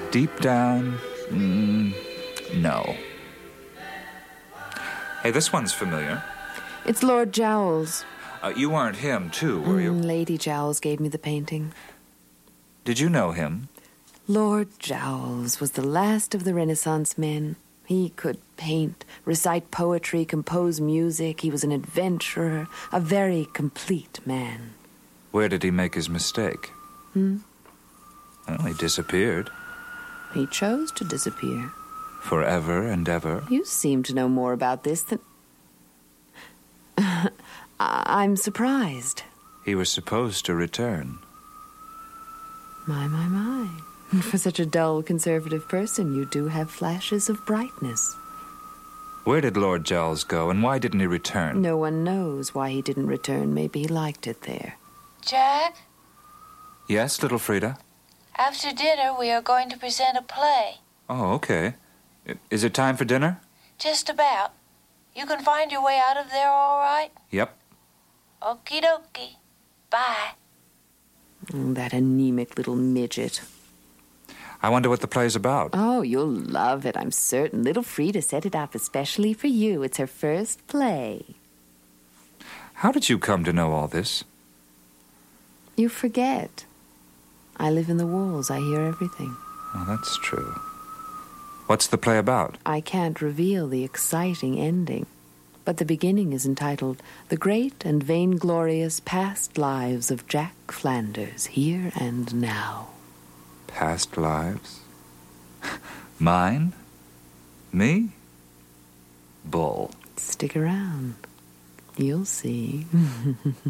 Deep down, no. Hey, this one's familiar. It's Lord Jowls. You weren't him, too, were you? Lady Jowls gave me the painting. Did you know him? Lord Jowls was the last of the Renaissance men. He could paint, recite poetry, compose music. He was an adventurer, a very complete man. Where did he make his mistake? Well, he disappeared. He chose to disappear. Forever and ever. You seem to know more about this than... I'm surprised. He was supposed to return. My. For such a dull, conservative person, you do have flashes of brightness. Where did Lord Jowls go, and why didn't he return? No one knows why he didn't return. Maybe he liked it there. Jack? Yes, little Frida? After dinner, we are going to present a play. Oh, okay. Is it time for dinner? Just about. You can find your way out of there all right? Yep. Okie dokie. Bye. That anemic little midget. I wonder what the play's about. Oh, you'll love it, I'm certain. Little Frida set it up especially for you. It's her first play. How did you come to know all this? You forget. I live in the walls. I hear everything. Oh, that's true. What's the play about? I can't reveal the exciting ending, but the beginning is entitled The Great and Vainglorious Past Lives of Jack Flanders, Here and Now. Past lives? Mine? Me? Bull. Stick around. You'll see.